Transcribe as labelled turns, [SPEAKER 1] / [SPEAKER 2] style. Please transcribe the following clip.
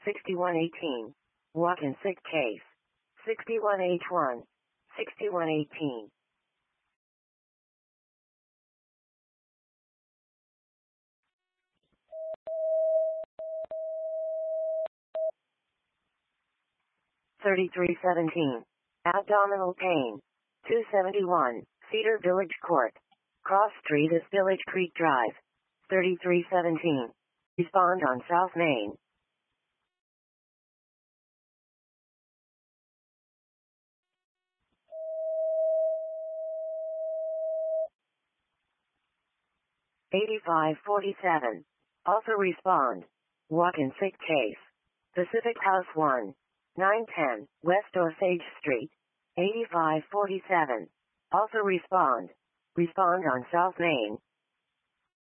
[SPEAKER 1] 6118. Walk-in sick case. 61H1. 6118. $33.17. Abdominal pain. 271. Cedar Village Court. Cross Street is Village Creek Drive. $33.17. Respond on South Main. $85.47. Also respond. Walk-in sick case. Pacific House 1. 910 West Osage Street. $85.47. Also respond. Respond on South Main.